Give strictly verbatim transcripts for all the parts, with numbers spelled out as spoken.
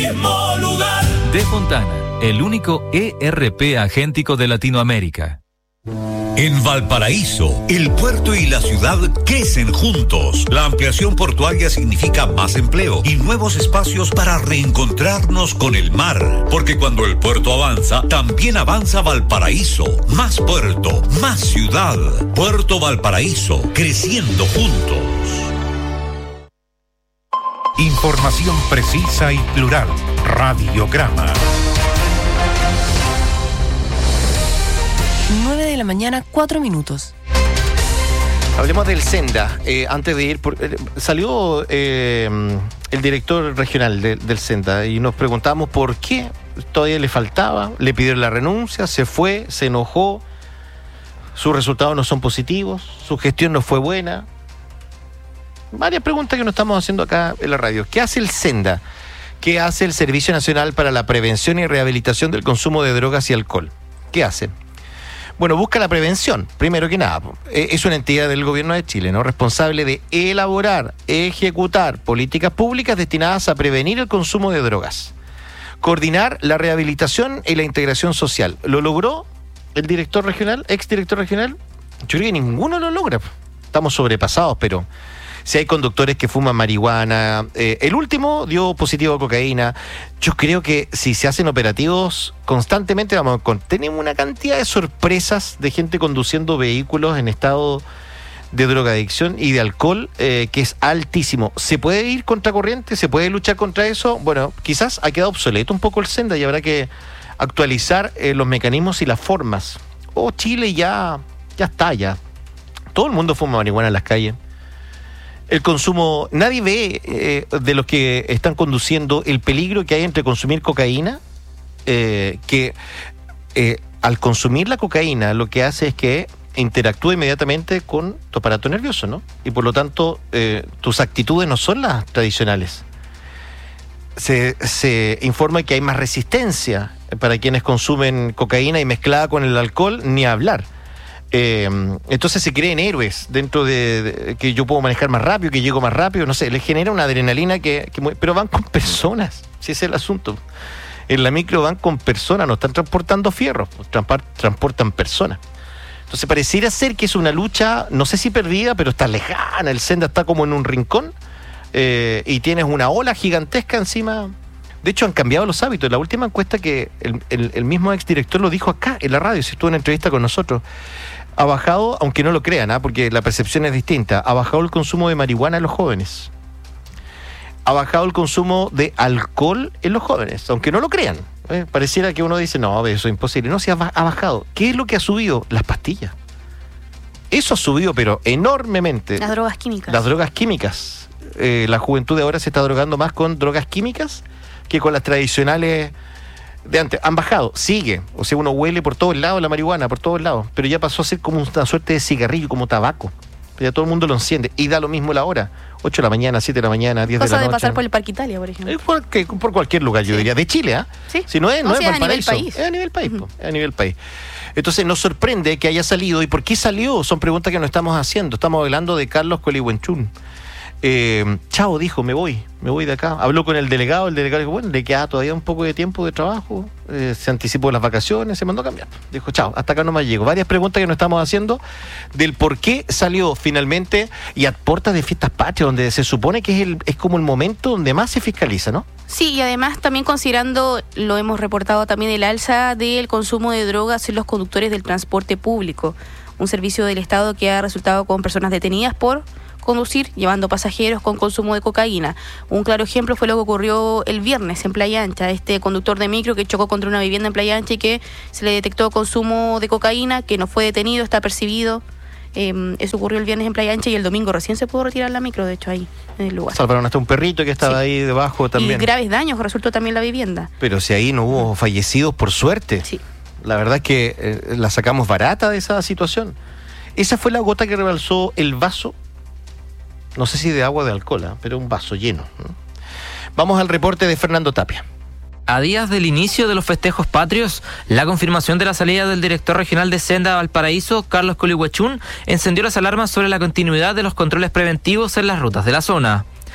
mismo lugar. De Fontana, el único E R P agéntico de Latinoamérica. En Valparaíso, el puerto y la ciudad crecen juntos. La ampliación portuaria significa más empleo y nuevos espacios para reencontrarnos con el mar. Porque cuando el puerto avanza, también avanza Valparaíso. Más puerto, más ciudad. Puerto Valparaíso, creciendo juntos. Información precisa y plural. Radiograma. nueve de la mañana, cuatro minutos. Hablemos del Senda. Eh, antes de ir, por, eh, salió eh, el director regional de, del Senda y nos preguntamos por qué todavía le faltaba. Le pidieron la renuncia, se fue, se enojó. Sus resultados no son positivos, su gestión no fue buena. Varias preguntas que nos estamos haciendo acá en la radio. ¿Qué hace el Senda? ¿Qué hace el Servicio Nacional para la Prevención y Rehabilitación del Consumo de Drogas y Alcohol? ¿Qué hace? Bueno, busca la prevención, primero que nada. Es una entidad del gobierno de Chile, ¿no? Responsable de elaborar, ejecutar políticas públicas destinadas a prevenir el consumo de drogas. Coordinar la rehabilitación y la integración social. ¿Lo logró el director regional, exdirector regional? Yo creo que ninguno lo logra. Estamos sobrepasados, pero si hay conductores que fuman marihuana, eh, el último dio positivo a cocaína. Yo creo que si se hacen operativos constantemente, vamos, con, tenemos una cantidad de sorpresas de gente conduciendo vehículos en estado de drogadicción y de alcohol eh, que es altísimo. ¿Se puede ir contra corriente? ¿Se puede luchar contra eso? Bueno, quizás ha quedado obsoleto un poco el Senda y habrá que actualizar eh, los mecanismos y las formas. Oh, Chile ya, ya está, ya. Todo el mundo fuma marihuana en las calles. El consumo, nadie ve eh, de los que están conduciendo el peligro que hay entre consumir cocaína, eh, que eh, al consumir la cocaína lo que hace es que interactúa inmediatamente con tu aparato nervioso, ¿no? Y por lo tanto eh, tus actitudes no son las tradicionales. Se, se informa que hay más resistencia para quienes consumen cocaína y mezclada con el alcohol, ni hablar. Eh, entonces se creen héroes dentro de, de que yo puedo manejar más rápido, que llego más rápido, no sé, les genera una adrenalina que, que pero van con personas, si ese es el asunto. En la micro van con personas, no están transportando fierros, pues, transportan personas. Entonces pareciera ser que es una lucha, no sé si perdida, pero está lejana. El Senda está como en un rincón eh, y tienes una ola gigantesca encima. De hecho han cambiado los hábitos. La última encuesta que el, el, el mismo exdirector lo dijo acá en la radio, si estuvo en una entrevista con nosotros, ha bajado, aunque no lo crean, ¿eh? Porque la percepción es distinta, ha bajado el consumo de marihuana en los jóvenes. Ha bajado el consumo de alcohol en los jóvenes, aunque no lo crean. ¿eh? Pareciera que uno dice, no, eso es imposible. No, se ha, ha bajado. ¿Qué es lo que ha subido? Las pastillas. Eso ha subido, pero enormemente. Las drogas químicas. Las drogas químicas. Eh, la juventud de ahora se está drogando más con drogas químicas que con las tradicionales de antes. Han bajado, sigue. O sea, uno huele por todos lados la marihuana, por todos lados. Pero ya pasó a ser como una suerte de cigarrillo, como tabaco. Ya todo el mundo lo enciende. Y da lo mismo la hora. ocho de la mañana, siete de la mañana, diez de la noche. Cosa de pasar por el Parque Italia, por ejemplo. Por, que, por cualquier lugar, yo sí. diría. De Chile, ¿ah? ¿eh? Sí. Si no es, no, o es sea, Valparaíso. A nivel país. Es a nivel país, uh-huh. Es a nivel país. Entonces nos sorprende que haya salido. ¿Y por qué salió? Son preguntas que nos estamos haciendo. Estamos hablando de Carlos Colihuenchún. Eh, chao, dijo, me voy, me voy de acá. Habló con el delegado, el delegado dijo, bueno, le queda todavía un poco de tiempo de trabajo, eh, se anticipó las vacaciones, se mandó a cambiar. Dijo, chao, hasta acá nomás llego. Varias preguntas que nos estamos haciendo del por qué salió finalmente y a puertas de fiestas patrias, donde se supone que es, el, es como el momento donde más se fiscaliza, ¿no? Sí, y además también considerando, lo hemos reportado también, el alza del consumo de drogas en los conductores del transporte público, un servicio del Estado que ha resultado con personas detenidas por conducir llevando pasajeros con consumo de cocaína. Un claro ejemplo fue lo que ocurrió el viernes en Playa Ancha, este conductor de micro que chocó contra una vivienda en Playa Ancha y que se le detectó consumo de cocaína, que no fue detenido, está percibido. Eh, eso ocurrió el viernes en Playa Ancha y el domingo recién se pudo retirar la micro, de hecho, ahí en el lugar. Salvaron hasta un perrito que estaba sí. ahí debajo también. Y graves daños resultó también la vivienda. Pero si ahí no hubo fallecidos, por suerte. Sí. La verdad es que eh, la sacamos barata de esa situación. Esa fue la gota que rebalsó el vaso. No sé si de agua o de alcohol, ¿eh? Pero un vaso lleno. Vamos al reporte de Fernando Tapia. A días del inicio de los festejos patrios, la confirmación de la salida del director regional de Senda Valparaíso, Carlos Colihuenchún, encendió las alarmas sobre la continuidad de los controles preventivos en las rutas de la zona.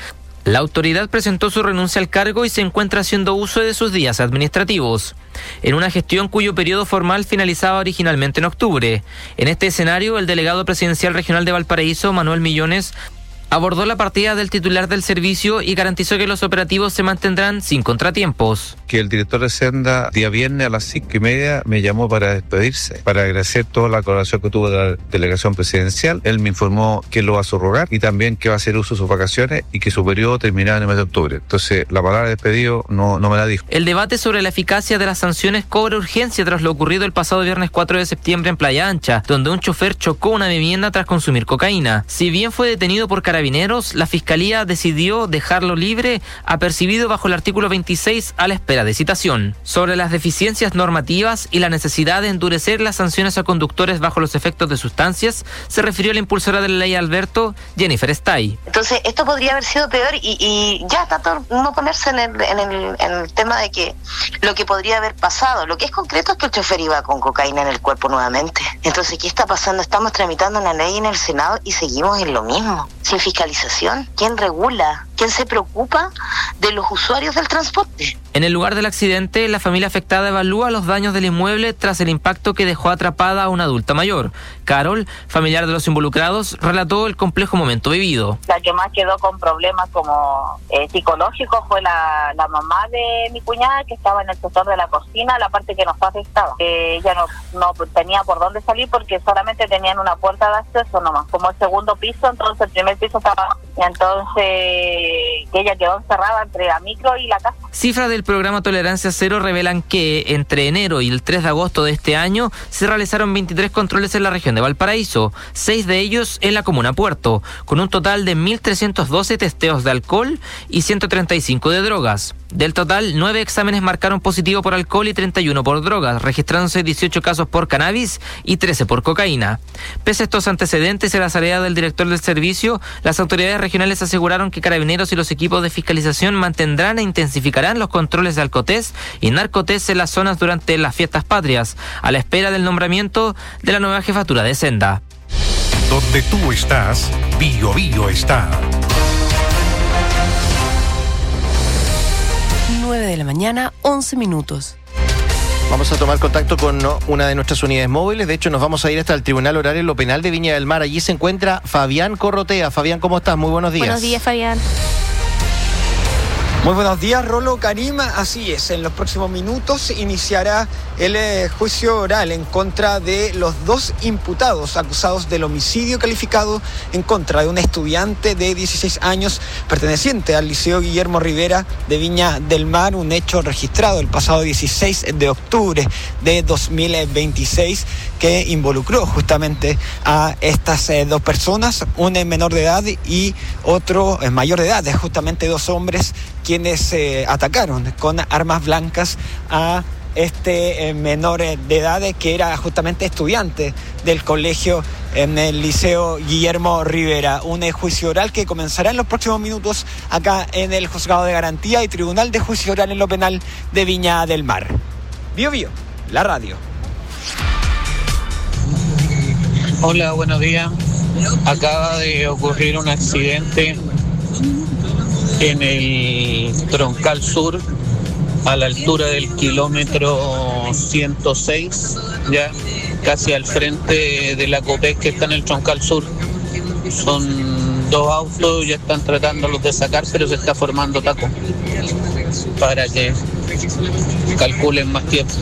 La autoridad presentó su renuncia al cargo y se encuentra haciendo uso de sus días administrativos, en una gestión cuyo periodo formal finalizaba originalmente en octubre. En este escenario, el delegado presidencial regional de Valparaíso, Manuel Millones, abordó la partida del titular del servicio y garantizó que los operativos se mantendrán sin contratiempos. Que el director de Senda, día viernes a las cinco y media, me llamó para despedirse, para agradecer toda la colaboración que tuvo de la delegación presidencial. Él me informó que lo va a subrogar y también que va a hacer uso de sus vacaciones y que su periodo terminaba en el mes de octubre. Entonces, la palabra despedido no, no me la dijo. El debate sobre la eficacia de las sanciones cobra urgencia tras lo ocurrido el pasado viernes cuatro de septiembre en Playa Ancha, donde un chofer chocó una vivienda tras consumir cocaína. Si bien fue detenido por carabineros, la Fiscalía decidió dejarlo libre, apercibido bajo el artículo veintiséis a la espera de citación. Sobre las deficiencias normativas y la necesidad de endurecer las sanciones a conductores bajo los efectos de sustancias, se refirió la impulsora de la ley Alberto, Jennifer Stay. Entonces, esto podría haber sido peor y, y ya tanto no ponerse en el, en, el, en el tema de que lo que podría haber pasado. Lo que es concreto es que el chofer iba con cocaína en el cuerpo nuevamente. Entonces, ¿qué está pasando? Estamos tramitando una ley en el Senado y seguimos en lo mismo. Sin fiscalización, ¿quién regula? ¿Quién se preocupa de los usuarios del transporte? En el lugar del accidente, la familia afectada evalúa los daños del inmueble tras el impacto que dejó atrapada a una adulta mayor. Carol, familiar de los involucrados, relató el complejo momento vivido. La que más quedó con problemas como eh, psicológicos fue la, la mamá de mi cuñada, que estaba en el sector de la cocina, la parte que nos afectaba. Eh, ella no, no tenía por dónde salir porque solamente tenían una puerta de acceso nomás, como el segundo piso, entonces el primer piso estaba... Y entonces ella quedó encerrada entre la micro y la casa. Cifras del programa Tolerancia Cero revelan que entre enero y el tres de agosto de este año se realizaron veintitrés controles en la región de Valparaíso, seis de ellos en la comuna Puerto, con un total de mil trescientos doce testeos de alcohol y ciento treinta y cinco de drogas. Del total, nueve exámenes marcaron positivo por alcohol y treinta y uno por drogas, registrándose dieciocho casos por cannabis y trece por cocaína. Pese a estos antecedentes y a la salida del director del servicio, las autoridades regionales aseguraron que Carabineros y los equipos de fiscalización mantendrán e intensificarán los controles de alcotés y narcotés en las zonas durante las fiestas patrias, a la espera del nombramiento de la nueva jefatura de Senda. Donde tú estás, Bio Bio está. nueve de la mañana, once minutos. Vamos a tomar contacto con una de nuestras unidades móviles. De hecho, nos vamos a ir hasta el Tribunal Oral en lo Penal de Viña del Mar. Allí se encuentra Fabián Corrotea. Fabián, ¿cómo estás? Muy buenos días. Buenos días, Fabián. Muy buenos días, Rolo, Karima. Así es, en los próximos minutos iniciará el eh, juicio oral en contra de los dos imputados acusados del homicidio calificado en contra de un estudiante de dieciséis años perteneciente al Liceo Guillermo Rivera de Viña del Mar, un hecho registrado el pasado dieciséis de octubre de dos mil veintiséis que involucró justamente a estas eh, dos personas, un menor de edad y otro eh, mayor de edad, justamente dos hombres quienes eh, atacaron con armas blancas a este eh, menor de edad que era justamente estudiante del colegio en el Liceo Guillermo Rivera. Un eh, juicio oral que comenzará en los próximos minutos acá en el Juzgado de Garantía y Tribunal de Juicio Oral en lo Penal de Viña del Mar. Bio Bio, la radio. Hola, buenos días. Acaba de ocurrir un accidente en el Troncal Sur, a la altura del kilómetro ciento seis, ya casi al frente de la Copec que está en el Troncal Sur. Son dos autos, ya están tratándolos de sacar, pero se está formando taco para que calculen más tiempo.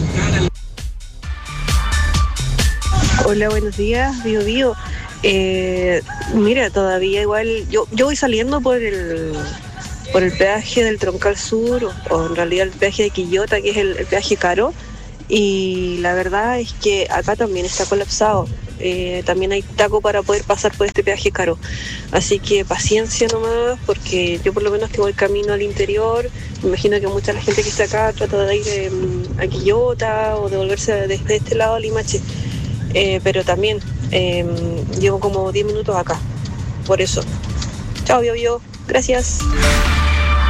Hola, buenos días, Bio Bio. Eh, mira, todavía igual, yo, yo voy saliendo por el por el peaje del Troncal Sur, o, o en realidad el peaje de Quillota, que es el, el peaje caro, y la verdad es que acá también está colapsado. Eh, también hay taco para poder pasar por este peaje caro, así que paciencia nomás, porque yo por lo menos que voy camino al interior, me imagino que mucha la gente que está acá trata de ir eh, a Quillota o de volverse desde este lado a Limache, eh, pero también eh, llevo como diez minutos acá, por eso. Chao, Bio Bio, gracias.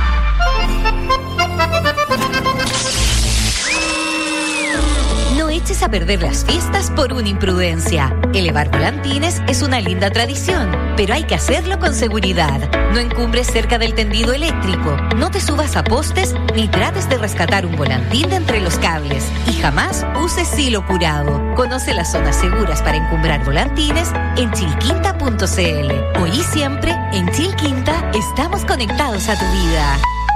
No eches eches a perder las fiestas por una imprudencia. Elevar volantines es una linda tradición, pero hay que hacerlo con seguridad. No encumbres cerca del tendido eléctrico, no te subas a postes ni trates de rescatar un volantín de entre los cables y jamás uses silo curado. Conoce las zonas seguras para encumbrar volantines en chilquinta punto c l. Hoy y siempre, en Chilquinta, estamos conectados a tu vida.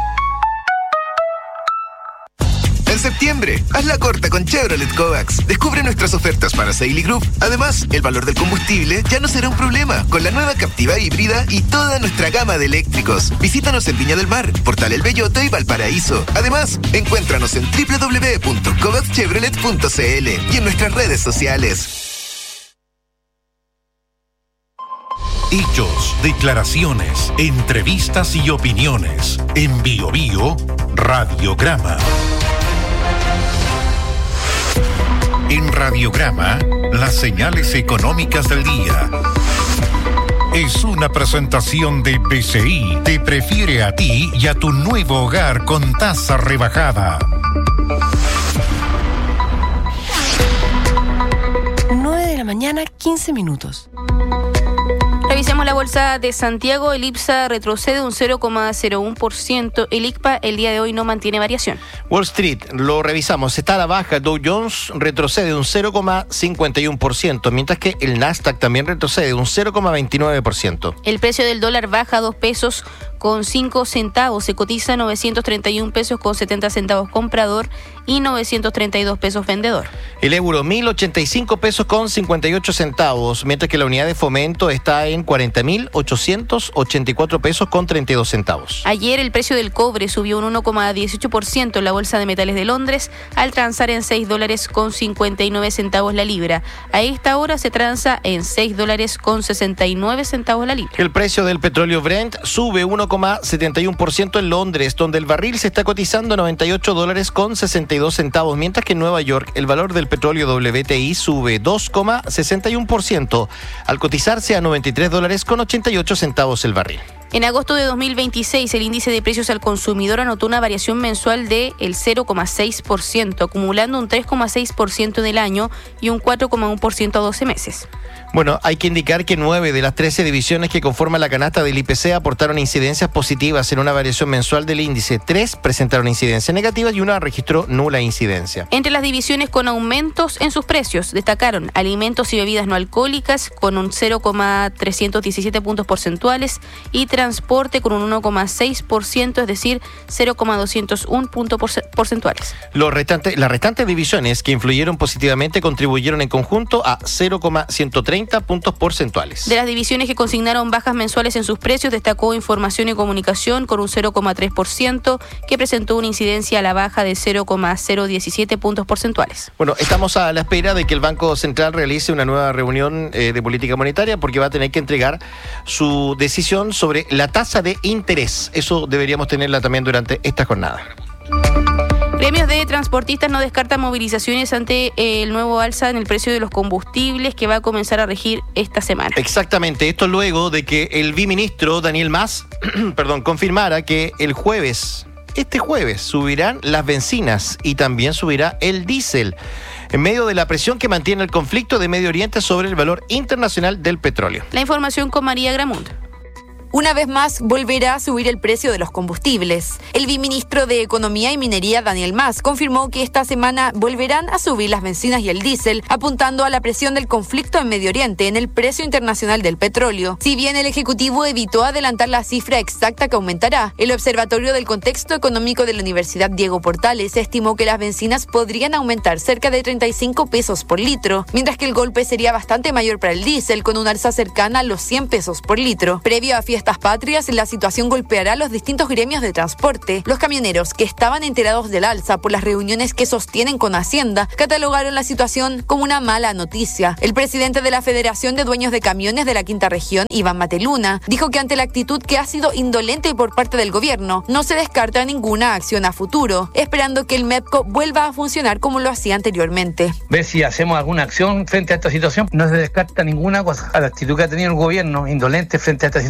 En septiembre, haz la corta con Chevrolet Kovacs. Descubre nuestras ofertas para Sail y Group. Además, el valor del combustible ya no será un problema con la nueva Captiva híbrida y toda nuestra gama de eléctricos. Visítanos en Viña del Mar, Portal El Belloto y Valparaíso. Además, encuéntranos en doble u doble u doble u punto kovacs chevrolet punto c l y en nuestras redes sociales. Hechos, declaraciones, entrevistas y opiniones. En Bio Bio, Radiograma. En Radiograma, las señales económicas del día. Es una presentación de B C I. Te prefiere a ti y a tu nuevo hogar con tasa rebajada. nueve de la mañana, quince minutos. Revisemos la bolsa de Santiago. El IPSA retrocede un cero coma cero uno por ciento. El I C P A el día de hoy no mantiene variación. Wall Street, lo revisamos, está a la baja. Dow Jones retrocede un cero coma cincuenta y uno por ciento, mientras que el Nasdaq también retrocede un cero coma veintinueve por ciento. El precio del dólar baja dos pesos con cinco centavos. Se cotiza novecientos treinta y un pesos con setenta centavos comprador y novecientos treinta y dos pesos vendedor. El euro, mil ochenta y cinco pesos con cincuenta y ocho centavos, mientras que la unidad de fomento está en cuarenta mil ochocientos ochenta y cuatro pesos con treinta y dos centavos. Ayer el precio del cobre subió un uno coma dieciocho por ciento en la Bolsa de Metales de Londres, al transar en seis dólares con cincuenta y nueve centavos la libra. A esta hora se transa en seis dólares con sesenta y nueve centavos la libra. El precio del petróleo Brent sube uno coma setenta y uno por ciento en Londres, donde el barril se está cotizando noventa y ocho dólares con sesenta y dos centavos, mientras que en Nueva York el valor del petróleo W T I sube dos coma sesenta y uno por ciento al cotizarse a noventa y tres dólares con ochenta y ocho centavos el barril. En agosto de dos mil veintiséis, el índice de precios al consumidor anotó una variación mensual de el cero coma seis por ciento, acumulando un tres coma seis por ciento en el año y un cuatro coma uno por ciento a doce meses. Bueno, hay que indicar que nueve de las trece divisiones que conforman la canasta del I P C aportaron incidencias positivas en una variación mensual del índice. Tres presentaron incidencias negativas y una registró nula incidencia. Entre las divisiones con aumentos en sus precios, destacaron alimentos y bebidas no alcohólicas con un cero coma trescientos diecisiete puntos porcentuales y transporte con un uno coma seis por ciento, es decir, cero coma doscientos uno puntos porcentuales. Los restantes, las restantes divisiones que influyeron positivamente contribuyeron en conjunto a cero coma ciento treinta puntos porcentuales. De las divisiones que consignaron bajas mensuales en sus precios, destacó Información y Comunicación con un cero coma tres por ciento, que presentó una incidencia a la baja de cero coma cero diecisiete puntos porcentuales. Bueno, estamos a la espera de que el Banco Central realice una nueva reunión eh, de política monetaria, porque va a tener que entregar su decisión sobre la tasa de interés. Eso deberíamos tenerla también durante esta jornada. Gremios de transportistas no descartan movilizaciones ante el nuevo alza en el precio de los combustibles que va a comenzar a regir esta semana. Exactamente, esto luego de que el viceministro Daniel Mas perdón, confirmara que el jueves, este jueves, subirán las bencinas y también subirá el diésel, en medio de la presión que mantiene el conflicto de Medio Oriente sobre el valor internacional del petróleo. La información con María Gramund. Una vez más volverá a subir el precio de los combustibles. El viceministro de Economía y Minería, Daniel Mas, confirmó que esta semana volverán a subir las bencinas y el diésel, apuntando a la presión del conflicto en Medio Oriente en el precio internacional del petróleo. Si bien el Ejecutivo evitó adelantar la cifra exacta que aumentará, el Observatorio del Contexto Económico de la Universidad Diego Portales estimó que las bencinas podrían aumentar cerca de treinta y cinco pesos por litro, mientras que el golpe sería bastante mayor para el diésel, con un alza cercana a los cien pesos por litro. Previo a fiestas patrias, la situación golpeará a los distintos gremios de transporte. Los camioneros, que estaban enterados del alza por las reuniones que sostienen con Hacienda, catalogaron la situación como una mala noticia. El presidente de la Federación de Dueños de Camiones de la Quinta Región, Iván Mateluna, dijo que ante la actitud que ha sido indolente por parte del gobierno, no se descarta ninguna acción a futuro, esperando que el MEPCO vuelva a funcionar como lo hacía anteriormente. Ver si hacemos alguna acción frente a esta situación. No se descarta ninguna cosa. A la actitud que ha tenido el gobierno, indolente frente a esta situación,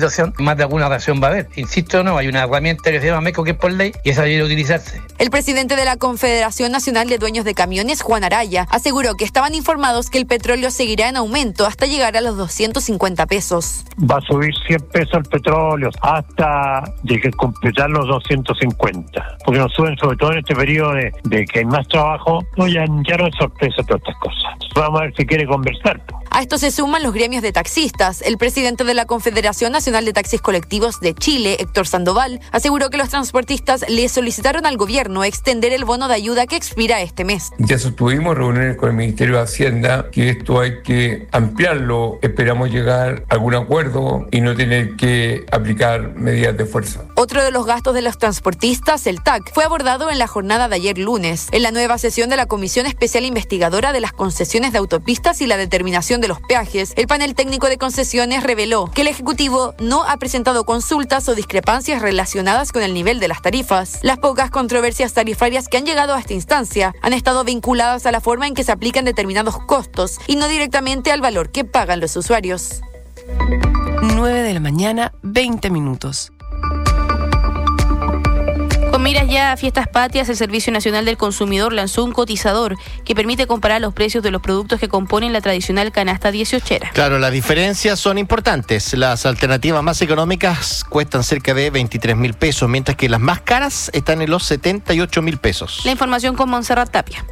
más de alguna ocasión va a haber. Insisto, no, hay una herramienta que se llama MECO, que es por ley, y esa debe utilizarse. El presidente de la Confederación Nacional de Dueños de Camiones, Juan Araya, aseguró que estaban informados que el petróleo seguirá en aumento hasta llegar a los doscientos cincuenta pesos. Va a subir cien pesos el petróleo hasta llegar a completar los doscientos cincuenta, porque nos suben sobre todo en este periodo de, de que hay más trabajo. No, ya, ya no es sorpresa todas estas cosas. Vamos a ver si quiere conversar. A esto se suman los gremios de taxistas. El presidente de la Confederación Nacional de Taxis Colectivos de Chile, Héctor Sandoval, aseguró que los transportistas le solicitaron al gobierno extender el bono de ayuda que expira este mes. Ya sostuvimos reuniones con el Ministerio de Hacienda, que esto hay que ampliarlo. Esperamos llegar a algún acuerdo y no tener que aplicar medidas de fuerza. Otro de los gastos de los transportistas, el T A C, fue abordado en la jornada de ayer lunes, en la nueva sesión de la Comisión Especial Investigadora de las Concesiones de Autopistas y la Determinación de los Peajes. El panel técnico de concesiones reveló que el Ejecutivo no ha presentado consultas o discrepancias relacionadas con el nivel de las tarifas. Las pocas controversias tarifarias que han llegado a esta instancia han estado vinculadas a la forma en que se aplican determinados costos y no directamente al valor que pagan los usuarios. nueve de la mañana, veinte minutos. Con miras ya a fiestas patrias, el Servicio Nacional del Consumidor lanzó un cotizador que permite comparar los precios de los productos que componen la tradicional canasta dieciochera. Claro, las diferencias son importantes. Las alternativas más económicas cuestan cerca de veintitrés mil pesos, mientras que las más caras están en los setenta y ocho mil pesos. La información con Montserrat Tapia.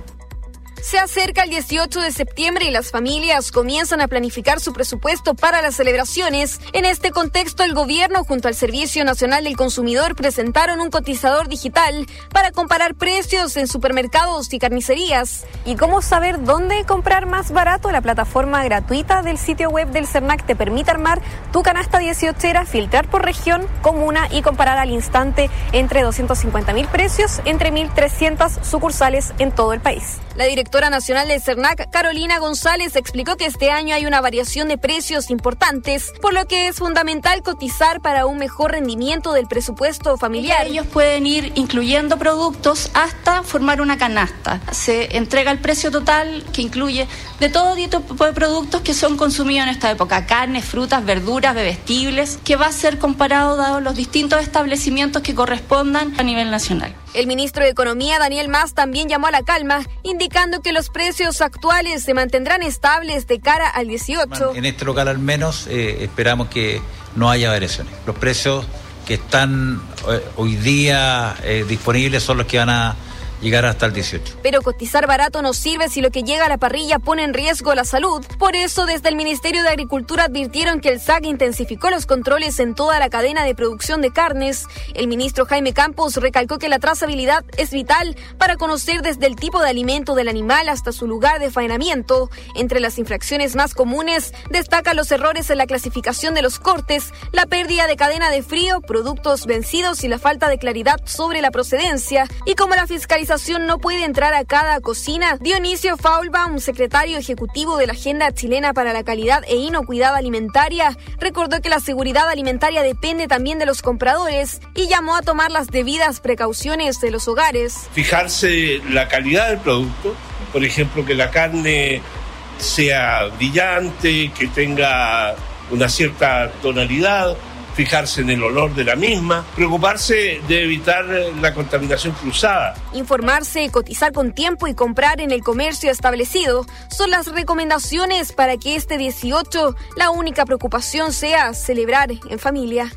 Se acerca el dieciocho de septiembre y las familias comienzan a planificar su presupuesto para las celebraciones. En este contexto, el gobierno junto al Servicio Nacional del Consumidor presentaron un cotizador digital para comparar precios en supermercados y carnicerías. ¿Y cómo saber dónde comprar más barato? La plataforma gratuita del sitio web del Cernac te permite armar tu canasta dieciochera, filtrar por región, comuna y comparar al instante entre doscientos cincuenta mil precios entre mil trescientas sucursales en todo el país. La directora nacional del Cernac, Carolina González, explicó que este año hay una variación de precios importantes, por lo que es fundamental cotizar para un mejor rendimiento del presupuesto familiar. Ellos pueden ir incluyendo productos hasta formar una canasta. Se entrega el precio total que incluye de todo tipo de productos que son consumidos en esta época: carnes, frutas, verduras, bebestibles, que va a ser comparado dado los distintos establecimientos que correspondan a nivel nacional. El ministro de Economía, Daniel Mas, también llamó a la calma, indicando que los precios actuales se mantendrán estables de cara al dieciocho. En este local al menos eh, esperamos que no haya variaciones. Los precios que están eh, hoy día eh, disponibles son los que van a llegar hasta el dieciocho. Pero cotizar barato no sirve si lo que llega a la parrilla pone en riesgo la salud. Por eso, desde el Ministerio de Agricultura advirtieron que el S A C intensificó los controles en toda la cadena de producción de carnes. El ministro Jaime Campos recalcó que la trazabilidad es vital para conocer desde el tipo de alimento del animal hasta su lugar de faenamiento. Entre las infracciones más comunes, destaca los errores en la clasificación de los cortes, la pérdida de cadena de frío, productos vencidos y la falta de claridad sobre la procedencia. Y como la fiscalización no puede entrar a cada cocina, Dionisio Faulbaum, secretario ejecutivo de la Agenda Chilena para la Calidad e Inocuidad Alimentaria, recordó que la seguridad alimentaria depende también de los compradores y llamó a tomar las debidas precauciones de los hogares. Fijarse la calidad del producto, por ejemplo, que la carne sea brillante, que tenga una cierta tonalidad, fijarse en el olor de la misma, preocuparse de evitar la contaminación cruzada. Informarse, cotizar con tiempo y comprar en el comercio establecido son las recomendaciones para que este dieciocho la única preocupación sea celebrar en familia.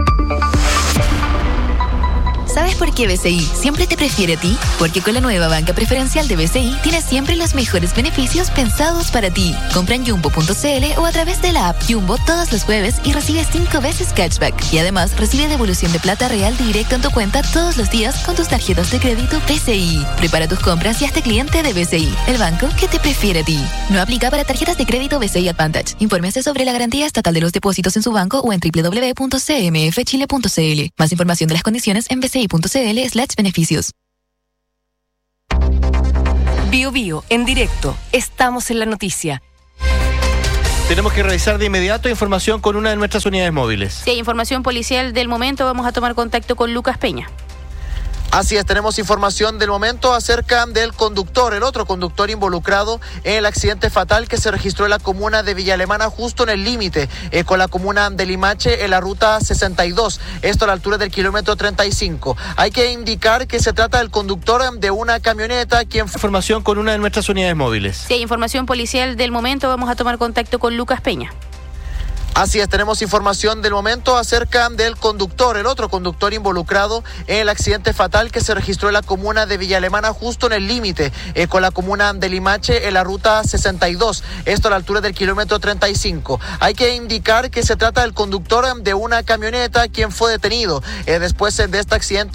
¿Sabes por qué B C I siempre te prefiere a ti? Porque con la nueva banca preferencial de B C I tienes siempre los mejores beneficios pensados para ti. Compra en jumbo punto c l o a través de la app Jumbo todos los jueves y recibe cinco veces cashback. Y además recibe devolución de plata real directo en tu cuenta todos los días con tus tarjetas de crédito B C I. Prepara tus compras y hazte cliente de B C I, el banco que te prefiere a ti. No aplica para tarjetas de crédito B C I Advantage. Infórmese sobre la garantía estatal de los depósitos en su banco o en doble u doble u doble u punto c m f chile punto c l. Más información de las condiciones en bci.cl slash beneficios. Bio Bio, en directo. Estamos en la noticia. Tenemos que revisar de inmediato información con una de nuestras unidades móviles. Si hay información policial del momento, vamos a tomar contacto con Lucas Peña. Así es, tenemos información del momento acerca del conductor, el otro conductor involucrado en el accidente fatal que se registró en la comuna de Villa Alemana, justo en el límite eh, con la comuna de Limache, en la ruta sesenta y dos, esto a la altura del kilómetro treinta y cinco. Hay que indicar que se trata del conductor de una camioneta, quien fue información con una de nuestras unidades móviles. Sí, hay información policial del momento, vamos a tomar contacto con Lucas Peña. Así es, tenemos información del momento acerca del conductor, el otro conductor involucrado en el accidente fatal que se registró en la comuna de Villa Alemana, justo en el límite eh, con la comuna de Limache, en la ruta sesenta y dos, esto a la altura del kilómetro treinta y cinco. Hay que indicar que se trata del conductor de una camioneta, quien fue detenido eh, después de este accidente.